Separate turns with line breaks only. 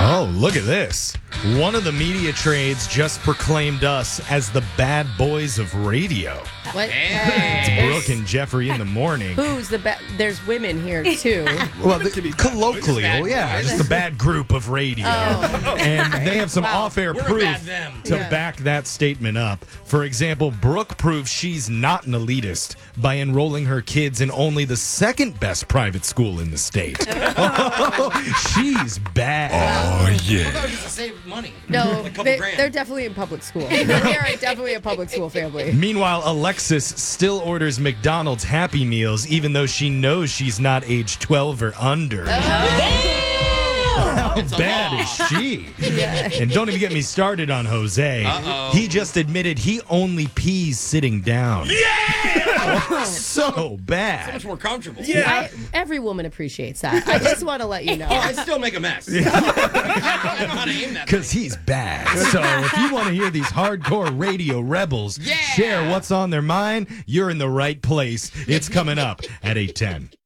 Oh, look at this. One of the media trades just proclaimed us as the bad boys of radio.
What?
It's Brooke and Jeffrey in the morning.
Who's the bad? There's women here, too.
Well, colloquially, just the bad group of radio. And they have some off-air proof to back that statement up. For example, Brooke proves she's not an elitist by enrolling her kids in only the second best private school in the state. She's bad.
Oh, yeah.
Just to save money.
No,
Like a couple grand.
they're definitely in public school. They're definitely a public school family.
Meanwhile, Alexis still orders McDonald's Happy Meals even though she knows she's not age 12 or under. How bad is she?
Yeah.
And don't even get me started on Jose. He just admitted he only pees sitting down. Yeah! So bad.
So much more comfortable.
Every woman appreciates that. I just want to let you know.
Oh, I still make a mess. I don't know how to aim that
Because he's bad. So if you want to hear these hardcore radio rebels share what's on their mind, you're in the right place. It's coming up at 8:10.